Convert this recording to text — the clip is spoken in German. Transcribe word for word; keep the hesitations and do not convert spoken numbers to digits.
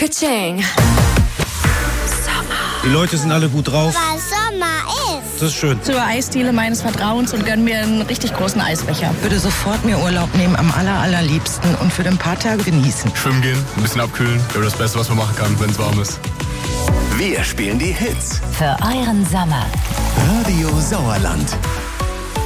Ka-ching. Die Leute sind alle gut drauf. Weil Sommer ist. Das ist schön. Zur Eisdiele meines Vertrauens und gönn mir einen richtig großen Eisbecher. Würde sofort mir Urlaub nehmen, am aller, allerliebsten und für ein paar Tage genießen. Schwimmen gehen, ein bisschen abkühlen. Wäre das Beste, was man machen kann, wenn es warm ist. Wir spielen die Hits. Für euren Sommer. Radio Sauerland.